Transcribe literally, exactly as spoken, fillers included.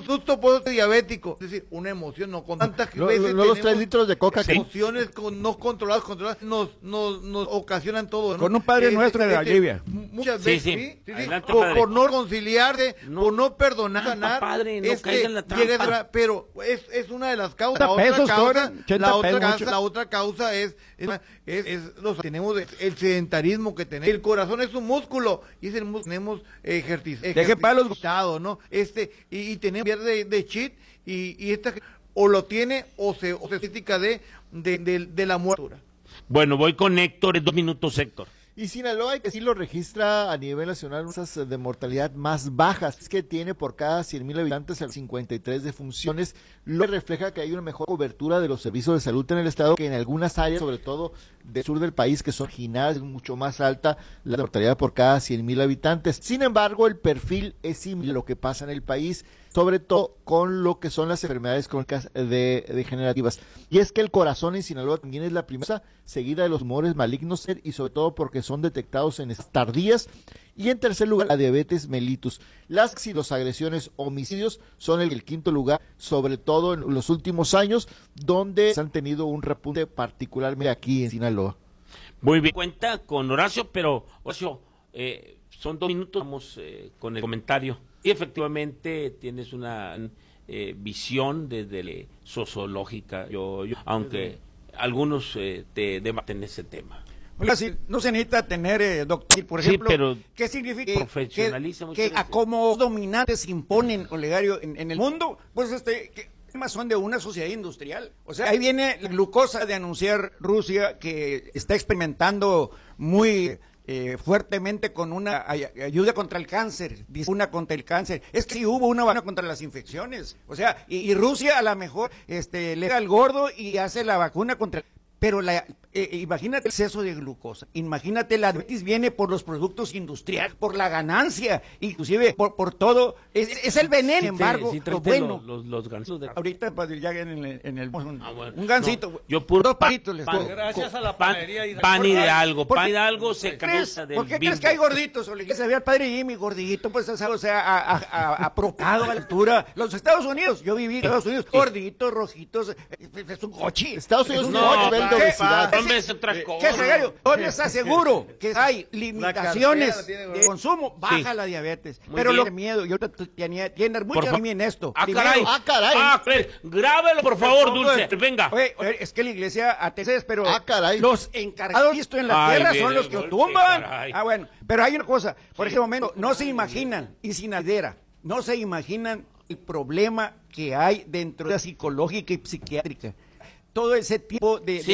un susto por ser diabético. Es decir, una emoción no con tantas No, veces no los tres litros de coca. emociones con, no controladas, controladas, nos, nos, nos ocasionan todo, ¿no? Con un Padre Este, Nuestro de la este, lluvia. Muchas Sí, veces, sí. sí, sí, sí, Adelante, por, padre. por no conciliarse, No. por no perdonar, Trampa, ganar, padre, no este, caiga en la trampa. llega a ser- pero es, es una de las causas. La otra pesos, causa, cobran, ochenta la otra pesos, causa, mucho. la otra causa es, es, es, es los tenemos de- el sedentarismo que tenemos. El corazón es un músculo y es el músculo que tenemos ejercicio, Deje palos. ejercitado, ¿no? Este, y, y tenemos pierde de, de cheat y, y esta o lo tiene o se, o se crítica de, de, de, de la muerte. Bueno, voy con Héctor, dos minutos, Héctor. Y Sinaloa, que sí lo registra a nivel nacional, tasas de mortalidad más bajas, es que tiene por cada cien mil habitantes el cincuenta y tres defunciones, lo que refleja que hay una mejor cobertura de los servicios de salud en el estado que en algunas áreas, sobre todo del sur del país, que son marginadas, es mucho más alta la mortalidad por cada cien mil habitantes. Sin embargo, el perfil es similar a lo que pasa en el país, sobre todo con lo que son las enfermedades crónicas de, degenerativas. Y es que el corazón en Sinaloa también es la primera, seguida de los tumores malignos y sobre todo porque son detectados en estas tardías. Y en tercer lugar, la diabetes mellitus. Las y los agresiones, homicidios son el, el quinto lugar, sobre todo en los últimos años, donde se han tenido un repunte particularmente aquí en Sinaloa. Muy bien, cuenta con Horacio, pero Horacio, eh, son dos minutos, vamos eh, con el comentario. Y efectivamente tienes una eh, visión desde la sociológica, yo, yo, aunque algunos eh, te debaten ese tema. Oiga, sí, no se necesita tener eh, doctor, por Sí, ejemplo, pero ¿qué significa? profesionaliza que, muchas que veces. a como dominantes imponen, Olegario, en, en el mundo, pues este, que temas son de una sociedad industrial. O sea, ahí viene la glucosa de anunciar Rusia que está experimentando muy eh, fuertemente con una ay- ayuda contra el cáncer, dice una contra el cáncer. Es que sí hubo una vacuna contra las infecciones. O sea, y, y Rusia a lo mejor este, le da al gordo y hace la vacuna contra el... Pero la, eh, imagínate el exceso de glucosa, imagínate la diabetes viene por los productos industriales, por la ganancia, inclusive por, por todo, es, es el veneno, sin embargo, sí, lo tráete bueno. Los, los, los gansos de... Ahorita pues, ya en el, en el un, Ah, bueno. un gansito, No, yo puro dos pan- palitos les pan- doy. Gracias a la Pan, panadería. y- pan Hidalgo, ¿Por pan qué? Hidalgo se ¿Crees? cruza del ¿Por qué crees Bimbo. que hay gorditos? Ole? Que se vea el padre Jimmy gordito, pues o sea, o sea a, a, a, apropado a la altura. Los Estados Unidos, yo viví en Estados Unidos, gorditos, rojitos, eh, es un cochi. Estados Unidos Es es un un No, nivel de pa- obesidad. pa- hombre, es otra cosa. ¿Qué, secretario? ¿Dónde está seguro que hay cartera limitaciones la tiene, de güey. consumo? Baja Sí. la diabetes. Muy Pero bien. lo que miedo, yo tenía, tiene Por mucha fa- mí en esto. Ah, Primero, caray. Ah, caray. Ah, caray. Grábelo, por favor, Dulce. Venga. Oye, oye, es que la iglesia ateces, pero Ah, caray. los encargados de esto en la Ay, tierra viene son los el que lo golpe, tumban. caray. Ah, bueno, pero hay una cosa, por ese momento, no se imaginan, y sin aldera, no se imaginan el problema que hay dentro de la psicológica y psiquiátrica. Todo ese tipo de... Sí.